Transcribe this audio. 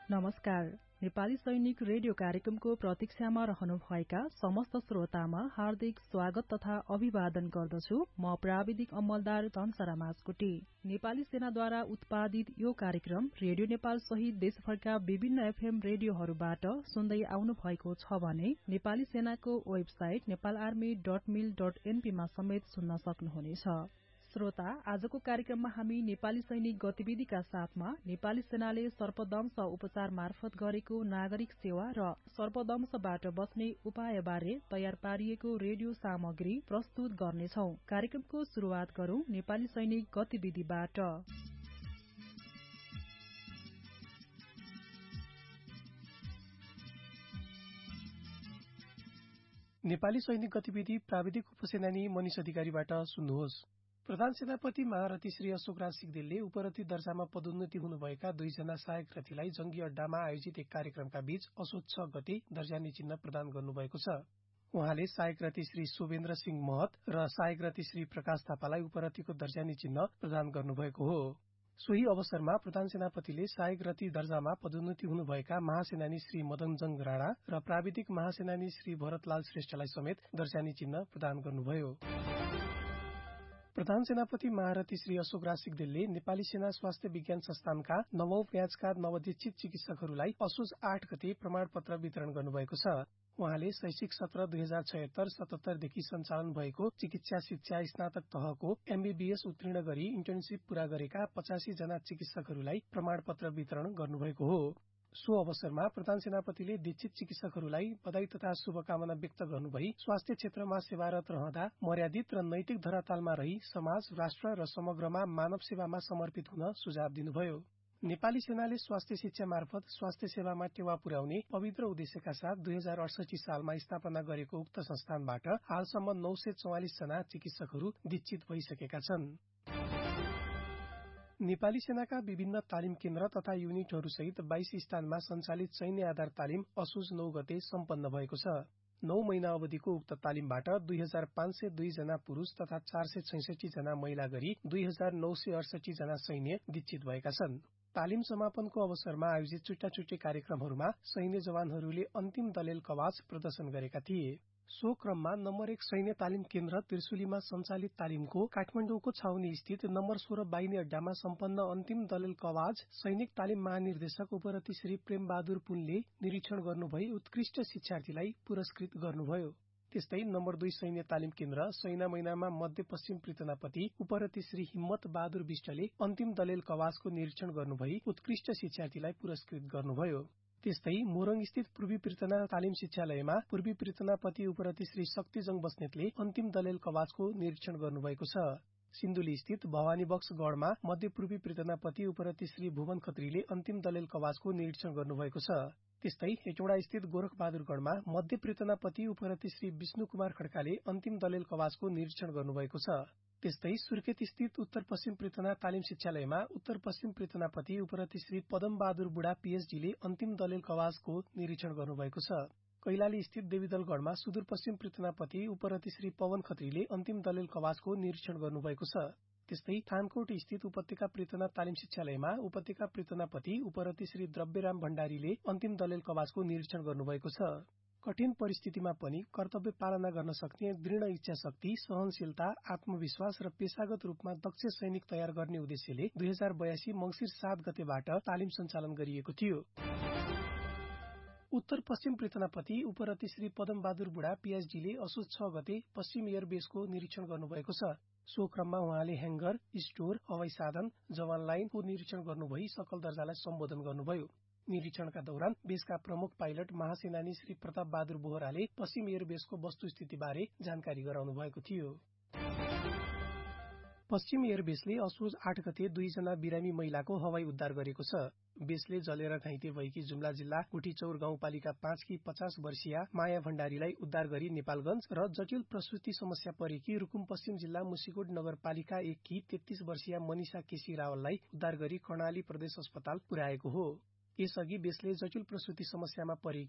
नमस्कार। नेपाली सैनिक रेडियो कार्यक्रमको प्रतीक्षामा रहनुभएका समस्त श्रोतामा हार्दिक स्वागत तथा अभिवादन गर्दछु। म प्राविधिक अमलदार धनसरा मास्कुटी। नेपाली सेनाद्वारा उत्पादित यो कार्यक्रम रेडियो नेपाल सहित देशभरका विभिन्न एफएम रेडियोहरूबाट सुन्दै आउनु भएको छ भने नेपाली सेनाको वेबसाइट नेपालआर्मी.mil.np मा समेत सुन्न सक्नुहुनेछ। श्रोता, आजको कार्यक्रममा हामी नेपाली सैनिक गतिविधिका साथमा नेपाली सेनाले सर्पदंश उपचार मार्फत गरेको नागरिक सेवा र सर्पदंशबाट बच्ने उपाय बारे तयार पारिएको रेडियो सामग्री प्रस्तुत गर्नेछौ। कार्यक्रमको शुरूआत गरौं नेपाली सैनिक गतिविधिबाट। नेपाली सैनिक गतिविधि प्राविधिक उपसेनानी मनिष अधिकारीबाट सुन्नुहोस्। प्रधान सेनापति महारथी श्री अशोकराज सिग्देलले उपरथी दर्जामा पदोन्नति हुनुभएका 2 जना सहायक रथीलाई जंगी अड्डामा आयोजित एक कार्यक्रमका बीच असोज 6 गते दर्जानी चिन्ह प्रदान गर्नुभएको छ। उहाँले सहायक रथी श्री शोभेन्द्र सिंह महत र सहायक रथी श्री प्रकाश थापालाई उपरथीको दर्जानी चिन्ह प्रदान गर्नुभएको हो। सोही अवसरमा प्रधान सेनापतिले सहायक रथी दर्जामा पदोन्नति हुनुभएका महासेनानी श्री मदनजंग राणा र प्राविधिक महासेनानी श्री भरतलाल श्रेष्ठलाई समेत दर्जानी चिन्ह प्रदान गर्नुभयो। प्रधान सेनापति महारथी श्री अशोकराज सिग्देलले नेपाली सेना स्वास्थ्य विज्ञान संस्थानका 9औं ब्याचका नवदीक्षित चिकित्सकहरूलाई असोज 8 गते प्रमाणपत्र वितरण गर्नुभएको छ। उहाँले शैक्षिक सत्र 2076-77 देखि सञ्चालन भएको चिकित्सा शिक्षा स्नातक तहको एमबीबीएस उत्तीर्ण गरी इन्टर्नशिप पूरा गरेका 85 जना चिकित्सकहरूलाई प्रमाणपत्र वितरण गर्नुभएको हो। सो अवसरमा प्रधान सेनापतिले दीक्षित चिकित्सकहरूलाई बधाई तथा शुभकामना व्यक्त गर्नुभई स्वास्थ्य क्षेत्रमा सेवारत रहँदा मर्यादित र नैतिक धरातालमा रही समाज, राष्ट्र र समग्रमा मानव सेवामा समर्पित हुन सुझाव दिनुभयो। नेपाली सेनाले स्वास्थ्य शिक्षा मार्फत स्वास्थ्य सेवामा टेवा पुर्याउने पवित्र उद्देश्यका साथ 2068 सालमा स्थापना गरेको उक्त संस्थानबाट हालसम्म 944 जना चिकित्सकहरू दीक्षित भइसकेका छन्। नेपाली सेनाका विभिन्न तालिम केन्द्र तथा युनिटहरूसहित 22 स्थानमा सञ्चालित सैन्य आधार तालिम असोज 9 गते सम्पन्न भएको छ। 9 महिना अवधिको उक्त तालिमबाट 2502 जना पुरूष तथा 466 जना महिला गरी 2968 जना सैन्य दीक्षित भएका छन्। तालिम समापनको अवसरमा आयोजित छुट्टा-छुट्टै कार्यक्रमहरूमा सैन्य जवानहरूले अन्तिम दलेल कवाच प्रदर्शन गरेका थिए। सो क्रममा नम्बर 1 सैन्य तालिम केन्द्र त्रिशुलीमा सञ्चालित तालिमको काठमाडौँको छाउनी स्थित नम्बर 16 बाहिनी अड्डामा सम्पन्न अन्तिम दलेल कवाज सैनिक तालिम महानिर्देशक उपरथी श्री प्रेम बहादुर पुनले निरीक्षण गर्नुभई उत्कृष्ट शिक्षार्थीलाई पुरस्कृत गर्नुभयो। त्यस्तै नम्बर 2 सैन्य तालिम केन्द्र सैना महिनामा मध्यपश्चिम पृतनापति उपरथी श्री हिम्मत बहादुर विष्टले अन्तिम दलेल कवाजको निरीक्षण गर्नुभई उत्कृष्ट शिक्षार्थीलाई पुरस्कृत गर्नुभयो। त्यस्तै मोरङ स्थित पूर्वी पृतना तालिम शिक्षालयमा पूर्वी पृतनापति उपरथी श्री शक्तिजङ बस्नेतले अन्तिम दलेल कवाजको निरीक्षण गर्नुभएको छ। सिन्धुली स्थित भवानी बक्स गढमा मध्य पूर्वी पृतनापति उपरथी श्री भुवन खत्रीले अन्तिम दलेल कवाजको निरीक्षण गर्नुभएको छ। त्यस्तै हेटौडा स्थित गोरखबहादुरगढमा मध्य पृतनापति उपरथी श्री विष्णु कुमार खड्काले अन्तिम दलेल कवाजको निरीक्षण गर्नुभएको छ। त्यस्तै सुर्खेत स्थित उत्तर पश्चिम पृतना तालिम शिक्षालयमा उत्तर पश्चिम पृतनापति उपरथी श्री पदम बहादुर बुढा पीएचडीले अन्तिम दलेल कवाजको निरीक्षण गर्नुभएको छ। कैलाली स्थित देवीदलगढमा सुदूरपश्चिम पृतनापति उपरथी श्री पवन खत्रीले अन्तिम दलेल कवाजको निरीक्षण गर्नुभएको छ। त्यस्तै थानकोट स्थित उपत्यका पृतना तालिम शिक्षालयमा उपत्यका पृतनापति उपरथी श्री द्रव्यराम भण्डारीले अन्तिम दलेल कवाजको निरीक्षण गर्नुभएको छ। कठिन परिस्थितिमा पनि कर्तव्य पालना गर्न सक्ने दृढ इच्छा शक्ति, सहनशीलता, आत्मविश्वास र पेशागत रूपमा दक्ष सैनिक तयार गर्ने उद्देश्यले 2082 मंसिर 7 गतेबाट तालिम सञ्चालन गरिएको थियो। उत्तर पश्चिम पृतनापति उपरथी श्री पदम बहादुर बुढा पीएचडीले असोज 6 गते पश्चिम एयरबेसको निरीक्षण गर्नुभएको छ। सो क्रममा उहाँले ह्याङ्गर, स्टोर, हवाई साधन, जवान लाइनको निरीक्षण गर्नुभई सकल दर्जालाई सम्बोधन गर्नुभयो। निरीक्षणका दौरान बेसका प्रमुख पाइलट महासेनानी श्री प्रताप बहादुर बोहराले पश्चिम एयरबेसको वस्तुस्थितिबारे जानकारी गराउनु भएको थियो। पश्चिम एयरबेसले असोज 8 गते 2 जना बिरामी महिलाको हवाई उद्धार गरेको छ। बेसले जलेर घाइते भएकी जुम्ला जिल्ला गुठीचौर गाउँपालिका 5 की 50 वर्षीया माया भण्डारीलाई उद्धार गरी नेपालगञ्ज र जटिल प्रसुति समस्या परेकी रुकुम पश्चिम जिल्ला मुसिकोट नगरपालिका 1 की 33 वर्षीया मनिषा केसी रावललाई उद्धार गरी कर्णाली प्रदेश अस्पताल पुर्याएको हो। यसअघि बेसले जटिल प्रसुति समस्यामा परेकी